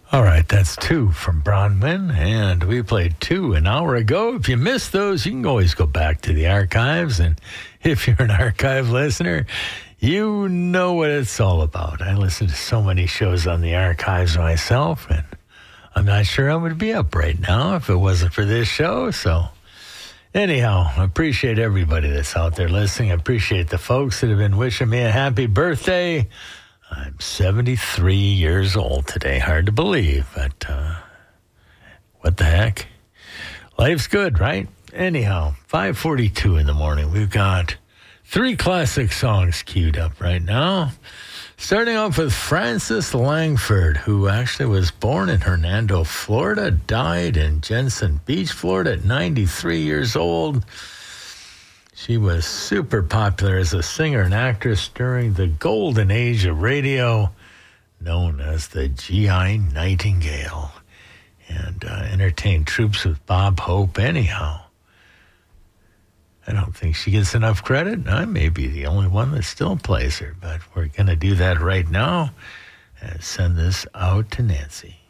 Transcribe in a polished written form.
All right, that's two from Bronwyn, and we played two an hour ago. If you missed those, you can always go back to the archives, and if you're an archive listener, you know what it's all about. I listen to so many shows on the archives myself, and I'm not sure I would be up right now if it wasn't for this show, so anyhow, I appreciate everybody that's out there listening. I appreciate the folks that have been wishing me a happy birthday. I'm 73 years old today. Hard to believe, but what the heck? Life's good, right? Anyhow, 5:42 in the morning. We've got three classic songs queued up right now. Starting off with Frances Langford, who actually was born in Hernando, Florida, died in Jensen Beach, Florida at 93 years old. She was super popular as a singer and actress during the golden age of radio, known as the G.I. Nightingale, and entertained troops with Bob Hope anyhow. I don't think she gets enough credit. I may be the only one that still plays her, but we're going to do that right now and send this out to Nancy.